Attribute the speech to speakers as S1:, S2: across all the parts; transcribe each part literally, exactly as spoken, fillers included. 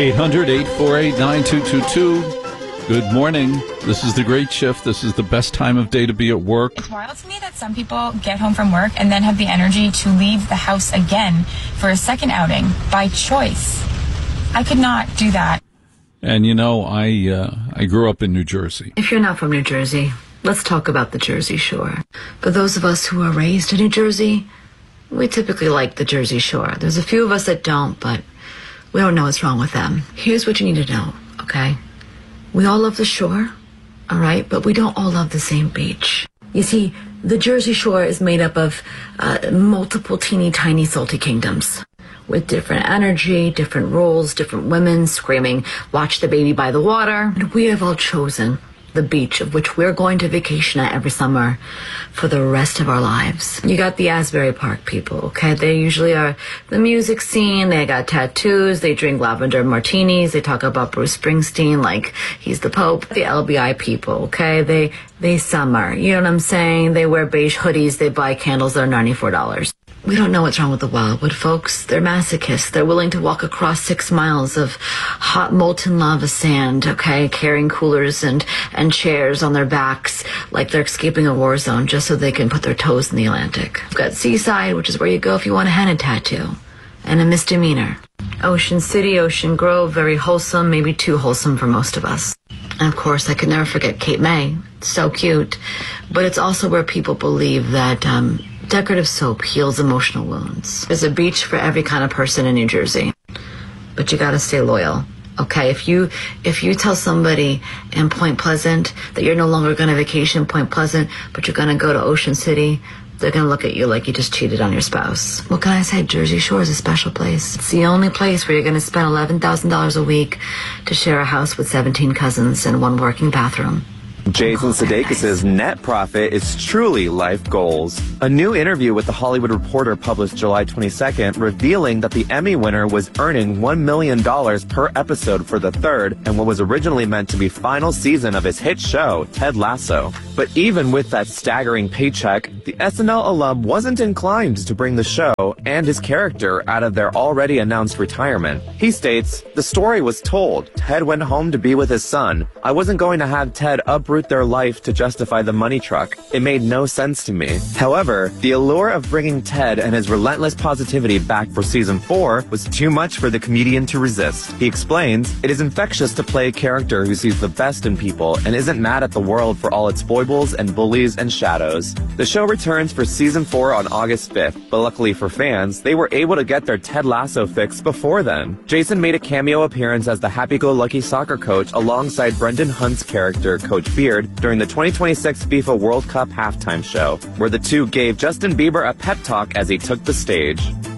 S1: eight hundred, eight four eight, nine two two two. Good morning. This is the Great Shift. This is the best time of day to be at work.
S2: It's wild to me that some people get home from work and then have the energy to leave the house again for a second outing by choice. I could not do that.
S1: And, you know, I uh, I grew up in New Jersey.
S3: If you're not from New Jersey, let's talk about the Jersey Shore. For those of us who are raised in New Jersey, we typically like the Jersey Shore. There's a few of us that don't, but we don't know what's wrong with them. Here's what you need to know, okay? We all love the shore, all right? But we don't all love the same beach. You see, the Jersey Shore is made up of uh, multiple teeny tiny salty kingdoms with different energy, different rules, different women screaming, watch the baby by the water. And we have all chosen the beach of which we're going to vacation at every summer for the rest of our lives. You got the Asbury Park people, okay? They usually are the music scene. They got tattoos. They drink lavender martinis. They talk about Bruce Springsteen like he's the Pope. The L B I people, okay? They they summer. You know what I'm saying? They wear beige hoodies. They buy candles that are ninety-four dollars. We don't know what's wrong with the Wildwood folks. They're masochists. They're willing to walk across six miles of hot molten lava sand, okay, carrying coolers and, and chairs on their backs like they're escaping a war zone just so they can put their toes in the Atlantic. We've got Seaside, which is where you go if you want a henna tattoo, and a misdemeanor. Ocean City, Ocean Grove, very wholesome, maybe too wholesome for most of us. And of course, I could never forget Cape May. So cute. But it's also where people believe that um, decorative soap heals emotional wounds. There's a beach for every kind of person in New Jersey. But you gotta stay loyal. Okay, if you if you tell somebody in Point Pleasant that you're no longer gonna vacation in Point Pleasant, but you're gonna go to Ocean City, they're gonna look at you like you just cheated on your spouse. What can I say? Jersey Shore is a special place. It's the only place where you're gonna spend eleven thousand dollars a week to share a house with seventeen cousins and one working bathroom.
S4: Jason Sudeikis' net profit is truly life goals. A new interview with The Hollywood Reporter published July twenty-second revealing that the Emmy winner was earning one million dollars per episode for the third and what was originally meant to be final season of his hit show, Ted Lasso. But even with that staggering paycheck, the S N L alum wasn't inclined to bring the show and his character out of their already announced retirement. He states, "The story was told. Ted went home to be with his son. I wasn't going to have Ted uproot their life to justify the money truck. It made no sense to me." However, the allure of bringing Ted and his relentless positivity back for season four was too much for the comedian to resist. He explains, "It is infectious to play a character who sees the best in people and isn't mad at the world for all its foibles and bullies and shadows." The show returns for season four on August fifth, but luckily for fans, they were able to get their Ted Lasso fix before then. Jason made a cameo appearance as the happy-go-lucky soccer coach alongside Brendan Hunt's character, Coach Beard, during the twenty twenty-six FIFA World Cup halftime show, where the two gave Justin Bieber a pep talk as he took the stage.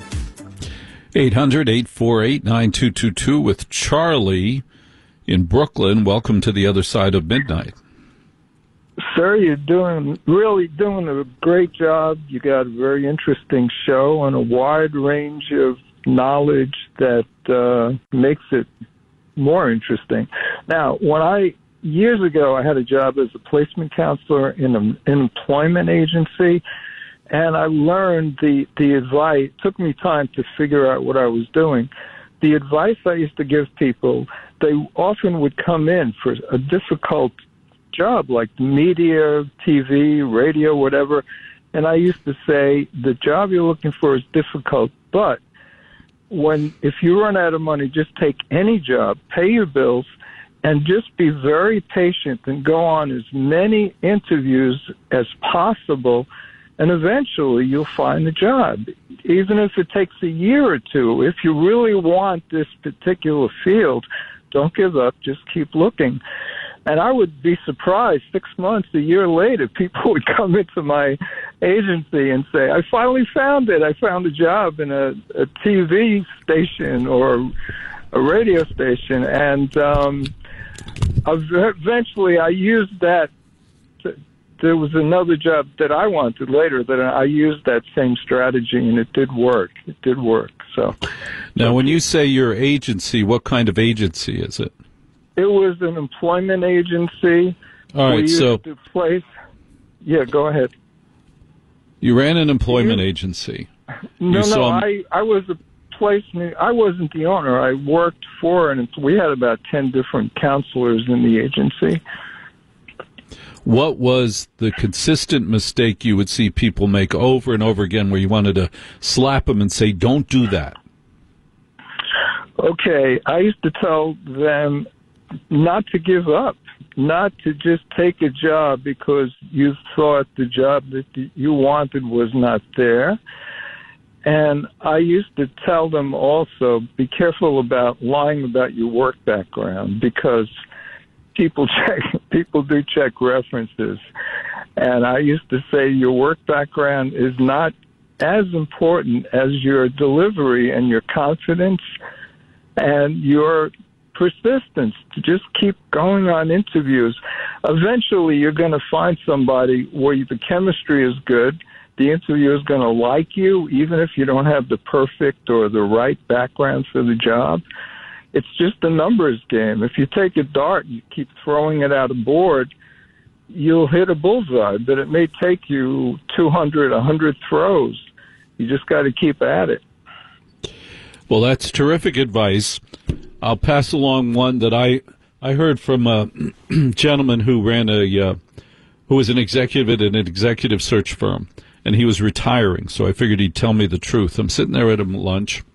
S1: eight hundred, eight four eight, nine two two two with Charlie in Brooklyn. Welcome to the other side of midnight.
S5: Sir, you're doing really doing a great job. You got a very interesting show and a wide range of knowledge that uh, makes it more interesting. Now, when I years ago, I had a job as a placement counselor in an employment agency, and I learned the, the advice. It took me time to figure out what I was doing. The advice I used to give people, they often would come in for a difficult job like media, T V, radio, whatever, and I used to say, the job you're looking for is difficult, but when if you run out of money, just take any job, pay your bills, and just be very patient and go on as many interviews as possible, and eventually you'll find the job, even if it takes a year or two. If you really want this particular field, don't give up, just keep looking. And I would be surprised, six months, a year later, people would come into my agency and say, I finally found it. I found a job in a, a T V station or a radio station. And um, eventually I used that. To, there was another job that I wanted later that I used that same strategy, and it did work. It did work. So
S1: now, when you say your agency, what kind of agency is it?
S5: It was an employment agency.
S1: All right,
S5: we used
S1: so
S5: to place. Yeah, go ahead.
S1: You ran an employment you, agency.
S5: No,
S1: you
S5: no, I, I was a placed me. I wasn't the owner. I worked for, and we had about ten different counselors in the agency.
S1: What was the consistent mistake you would see people make over and over again where you wanted to slap them and say, don't do that?
S5: Okay, I used to tell them not to give up, not to just take a job because you thought the job that you wanted was not there. And I used to tell them also, be careful about lying about your work background, because people check, people do check references. And I used to say your work background is not as important as your delivery and your confidence and your persistence to just keep going on interviews. Eventually, you're going to find somebody where the chemistry is good. The interviewer is going to like you, even if you don't have the perfect or the right background for the job. It's just a numbers game. If you take a dart and you keep throwing it at a board, you'll hit a bullseye, but it may take you two hundred, one hundred throws. You just got to keep at it.
S1: Well, that's terrific advice. I'll pass along one that I I heard from a gentleman who ran a uh, who was an executive at an executive search firm, and he was retiring. So I figured he'd tell me the truth. I'm sitting there at him at lunch,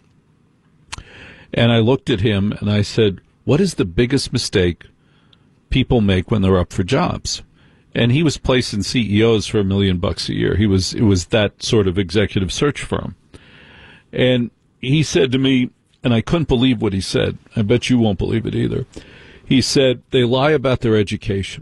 S1: and I looked at him and I said, "What is the biggest mistake people make when they're up for jobs?" And he was placing C E Os for a million bucks a year. He was it was that sort of executive search firm, and he said to me, and I couldn't believe what he said. I bet you won't believe it either. He said, they lie about their education.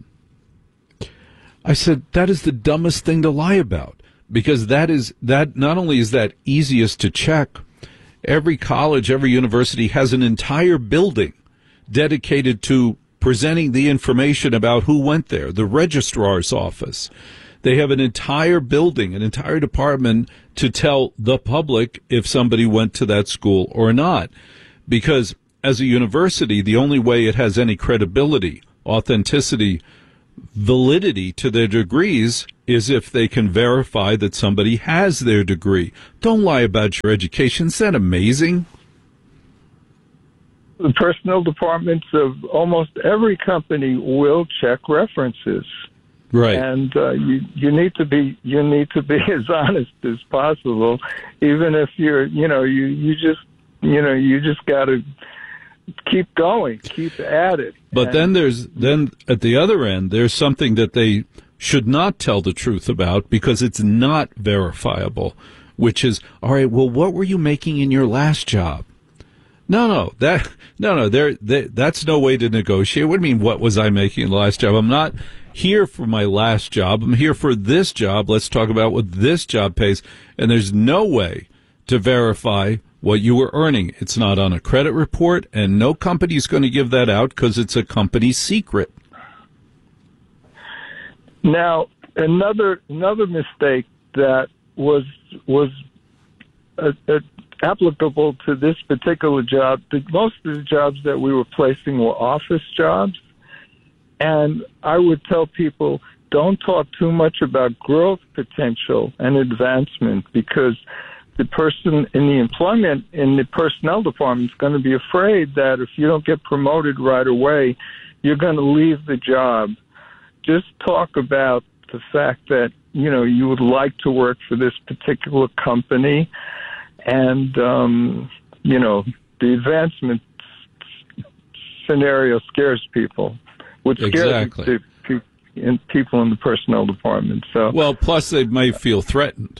S1: I said, that is the dumbest thing to lie about, because that is that not only is that easiest to check, every college, every university has an entire building dedicated to presenting the information about who went there, the registrar's office. They have an entire building, an entire department to tell the public if somebody went to that school or not. Because as a university, the only way it has any credibility, authenticity, validity to their degrees is if they can verify that somebody has their degree. Don't lie about your education. Isn't that amazing?
S5: The personnel departments of almost every company will check references.
S1: Right.
S5: And uh, you you need to be you need to be as honest as possible, even if you're you know you, you just you know you just got to keep going, keep at it.
S1: But
S5: and,
S1: then there's then at the other end there's something that they should not tell the truth about because it's not verifiable, which is, all right, well, what were you making in your last job? No, no, that no, no, there, that's no way to negotiate. What do you mean? What was I making in the last job? I'm not here for my last job. I'm here for this job. Let's talk about what this job pays. And there's no way to verify what you were earning. It's not on a credit report, and no company is going to give that out because it's a company secret.
S5: Now, another another mistake that was was a, a applicable to this particular job. The, most of the jobs that we were placing were office jobs. And I would tell people, don't talk too much about growth potential and advancement, because the person in the employment, in the personnel department, is going to be afraid that if you don't get promoted right away, you're going to leave the job. Just talk about the fact that, you know, you would like to work for this particular company. And, um, you know, the advancement scenario scares people, which scares
S1: exactly.
S5: the, the, the people in the personnel department. So,
S1: well, plus they may feel threatened.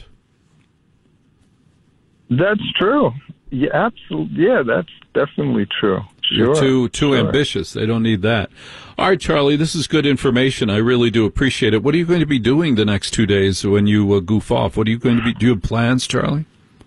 S5: That's true. Yeah, absolutely. Yeah, that's definitely true. Sure.
S1: You're too too
S5: sure.
S1: ambitious. They don't need that. All right, Charlie, this is good information. I really do appreciate it. What are you going to be doing the next two days when you uh, goof off? What are you going to be? Do you have plans, Charlie?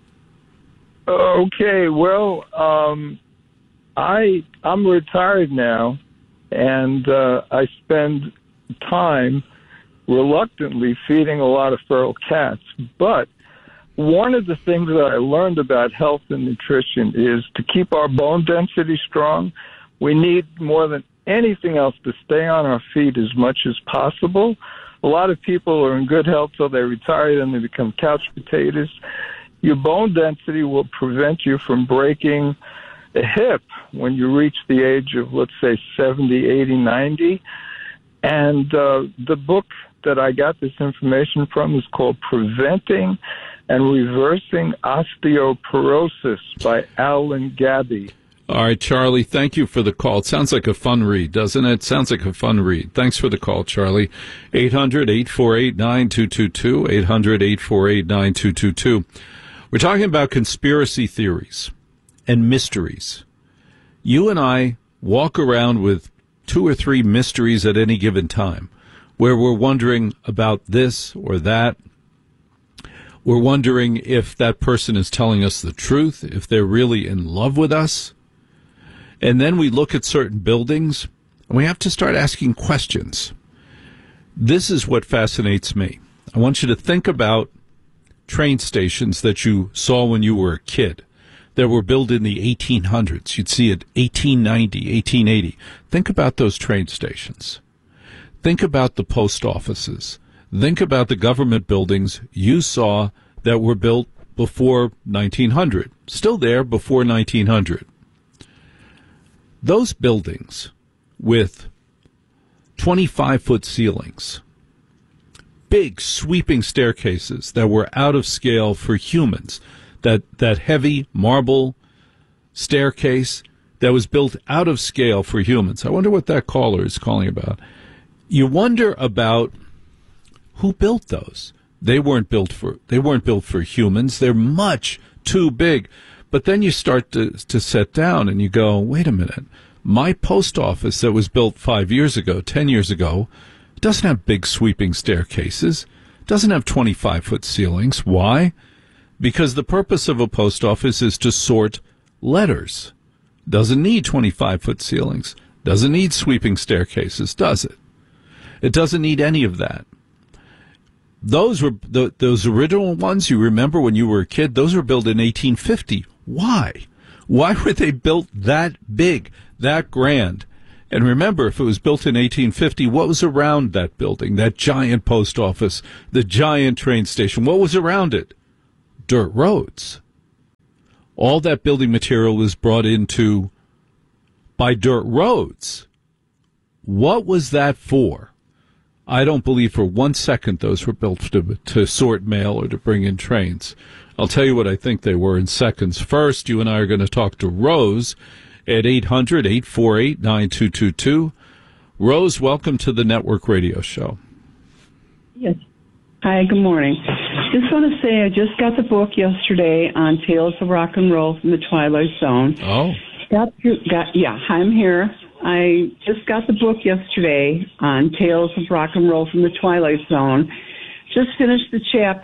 S5: Okay, well, um, I I'm retired now, and uh, I spend time reluctantly feeding a lot of feral cats. But one of the things that I learned about health and nutrition is to keep our bone density strong, we need more than anything else to stay on our feet as much as possible. A lot of people are in good health till they retire, then they become couch potatoes. your bone density will prevent you from breaking a hip when you reach the age of, let's say, seventy, eighty, ninety. And uh, the book that I got this information from is called Preventing and Reversing Osteoporosis by Alan Gabby.
S1: All right, Charlie, thank you for the call. It sounds like a fun read, doesn't it? Sounds like a fun read. Thanks for the call, Charlie. eight hundred, eight four eight, nine two two two, eight hundred, eight four eight, nine two two two. We're talking about conspiracy theories and mysteries. You and I walk around with two or three mysteries at any given time, where we're wondering about this or that. We're wondering if that person is telling us the truth, if they're really in love with us. And then we look at certain buildings, and we have to start asking questions. This is what fascinates me. I want you to think about train stations that you saw when you were a kid that were built in the eighteen hundreds. You'd see it eighteen ninety, eighteen eighty. Think about those train stations. Think about the post offices. Think about the government buildings you saw that were built before nineteen hundred. Still there before nineteen hundred. Those buildings with twenty-five foot ceilings, big sweeping staircases that were out of scale for humans, that, that heavy marble staircase that was built out of scale for humans. I wonder what that caller is calling about. You wonder about who built those. They weren't built for they weren't built for humans. They're much too big. But then you start to, to sit down and you go, wait a minute. My post office that was built five years ago, ten years ago, doesn't have big sweeping staircases, doesn't have twenty-five foot ceilings. Why? Because the purpose of a post office is to sort letters. Doesn't need twenty-five foot ceilings. Doesn't need sweeping staircases, does it? It doesn't need any of that. Those were the, those original ones you remember when you were a kid. Those were built in eighteen fifty. Why? Why were they built that big, that grand? And remember, if it was built in eighteen fifty, what was around that building, that giant post office, the giant train station? What was around it? Dirt roads. All that building material was brought into by dirt roads. What was that for? I don't believe for one second those were built to, to sort mail or to bring in trains. I'll tell you what I think they were in seconds. First, you and I are going to talk to Rose at eight hundred, eight four eight, nine two two two. Rose, welcome to the Network Radio Show.
S6: Yes. Hi, good morning. Just want to say I just got the book yesterday on Tales of Rock and Roll from the Twilight Zone.
S1: Oh.
S6: Got, got, yeah, I'm here. I just got the book yesterday on Tales of Rock and Roll from the Twilight Zone. Just finished the chapter